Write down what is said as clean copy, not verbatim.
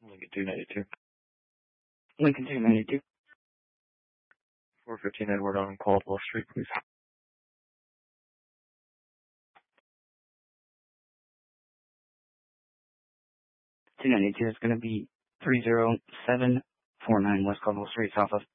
Lincoln 292. Lincoln 292. 415 Edward on Caldwell Street, please. Two 292 is going to be 30749 West Caldwell Street, south of